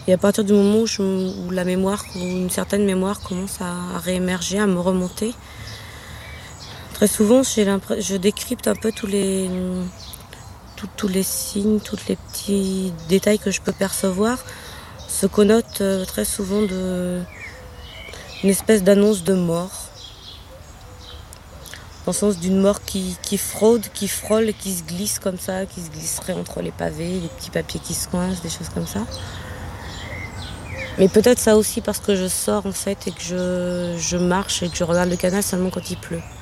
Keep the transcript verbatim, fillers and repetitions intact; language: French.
Et à partir du moment où, je, où la mémoire, où une certaine mémoire commence à, à réémerger, à me remonter, très souvent, j'ai je décrypte un peu tous les, tous, tous les signes, tous les petits détails que je peux percevoir, se connotent euh, très souvent de une espèce d'annonce de mort. Dans le sens d'une mort qui, qui fraude, qui frôle, qui se glisse comme ça, qui se glisserait entre les pavés, les petits papiers qui se coincent, des choses comme ça. Mais peut-être ça aussi parce que je sors en fait et que je, je marche et que je regarde le canal seulement quand il pleut.